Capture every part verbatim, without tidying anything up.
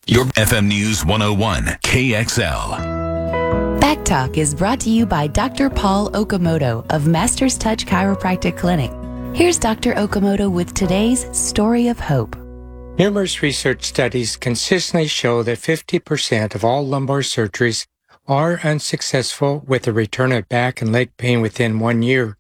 Your F M News one oh one, K X L. Back Talk is brought to you by Doctor Paul Okamoto of Master's Touch Chiropractic Clinic. Here's Doctor Okamoto with today's Story of Hope. Numerous research studies consistently show that fifty percent of all lumbar surgeries are unsuccessful with a return of back and leg pain within one year.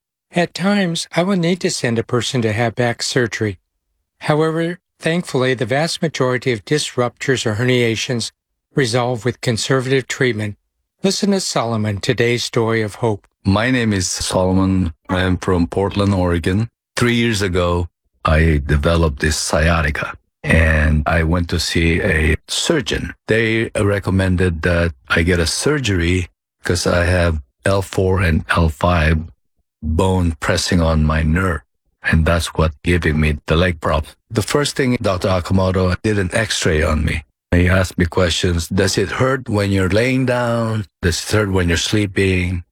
At times, I will need to send a person to have back surgery. However, thankfully, the vast majority of disc ruptures or herniations resolve with conservative treatment. Listen to Solomon, today's Story of Hope. My name is Solomon. I am from Portland, Oregon. Three years ago, I developed this sciatica, and I went to see a surgeon. They recommended that I get a surgery because I have L four and L five bone pressing on my nerve, and that's what giving me the leg problem. The first thing, Doctor Okamoto did an x-ray on me. He asked me questions. Does it hurt when you're laying down? Does it hurt when you're sleeping?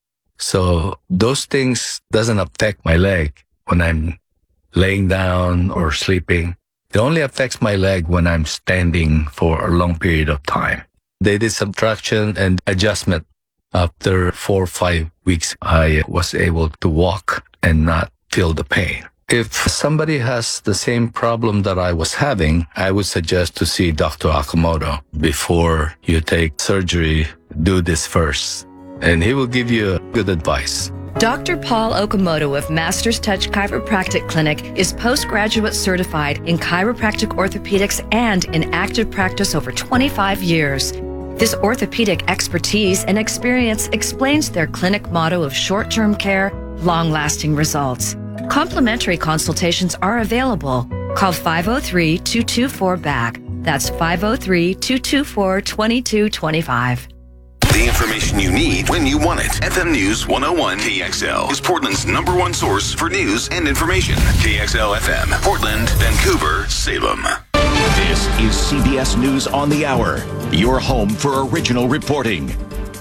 So those things doesn't affect my leg when I'm laying down or sleeping. It only affects my leg when I'm standing for a long period of time. They did subtraction and adjustment. After four or five weeks, I was able to walk and not feel the pain. If somebody has the same problem that I was having, I would suggest to see Doctor Okamoto before you take surgery. Do this first, and he will give you good advice. Doctor Paul Okamoto of Master's Touch Chiropractic Clinic is postgraduate certified in chiropractic orthopedics and in active practice over twenty-five years. This orthopedic expertise and experience explains their clinic motto of short-term care, long-lasting results. Complimentary consultations are available. Call five oh three, two two four, B A C. That's five oh three, two two four, two two two five. The information you need when you want it. F M News one oh one K X L is Portland's number one source for news and information. K X L F M, Portland, Vancouver, Salem. This is C B S News on the Hour, your home for original reporting.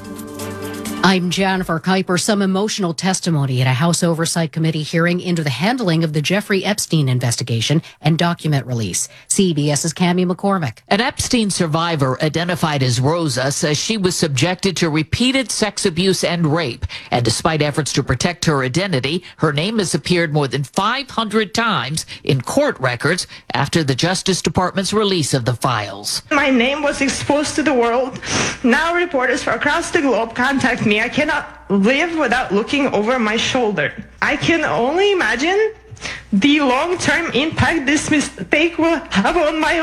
I'm Jennifer Kuiper. Some emotional testimony at a House Oversight Committee hearing into the handling of the Jeffrey Epstein investigation and document release. CBS's Cammie McCormick. An Epstein survivor identified as Rosa says she was subjected to repeated sex abuse and rape. And despite efforts to protect her identity, her name has appeared more than five hundred times in court records after the Justice Department's release of the files. My name was exposed to the world. Now reporters from across the globe contact me. I cannot live without looking over my shoulder. I can only imagine the long-term impact this mistake will have on my